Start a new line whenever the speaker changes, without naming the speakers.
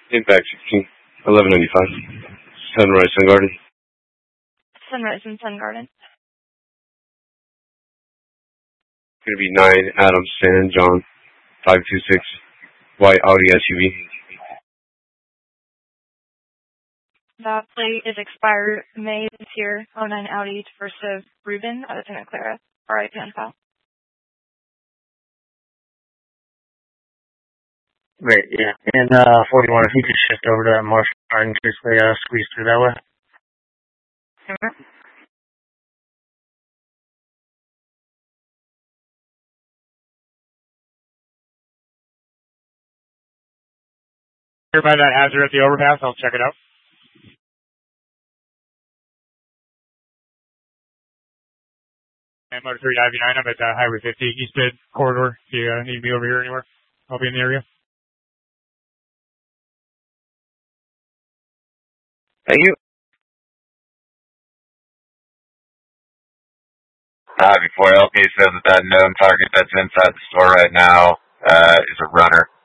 Impact 16, 1195. Sunrise, Sun Garden.
Sunrise and Sun Garden.
Going to be 9 Adams San John, 526, white Audi SUV.
The plate is expired May this year. 09 Audi to first of Ruben out of Santa Clara. RIP on file.
Great, yeah. And 41, if you could shift over to that Marshall car in case they squeeze through that way.
Okay.
Here by that hazard at the overpass, I'll check it out. And Motor 3 IV9, I'm at Highway 50, East Mid Corridor. If you need me over here anywhere, I'll be in the area.
Thank you. Before LK says that known target that's inside the store right now is a runner.